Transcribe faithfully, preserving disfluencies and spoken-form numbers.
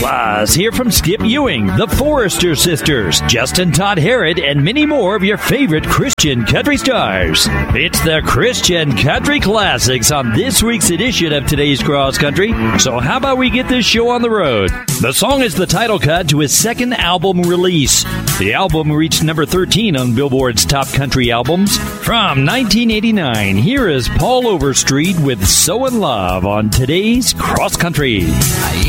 Plus, hear from Skip Ewing, the Forrester Sisters, Justin Todd Harrod, and many more of your favorite Christian country stars. It's the Christian Country Classics on this week's edition of Today's Cross Country. So how about we get this show on the road? The song is the title cut to his second album release. The album reached number thirteen on Billboard's Top Country Albums. From nineteen eighty-nine, here is Paul Overstreet with So in Love on Today's Cross Country.